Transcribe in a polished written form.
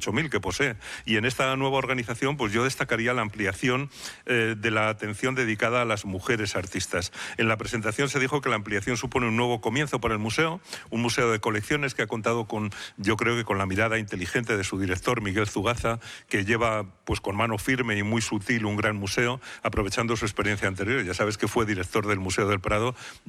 8.000 que posee. Y en esta nueva organización, pues yo destacaría la ampliación de la atención dedicada a las mujeres artistas. En la presentación se dijo que la ampliación supone un nuevo comienzo para el museo, un museo de colecciones que ha contado con, yo creo que con la mirada inteligente de su director, Miguel Zugaza, que lleva pues con mano firme y muy sutil un gran museo, aprovechando su experiencia anterior. Ya sabes que fue director del Museo del Prado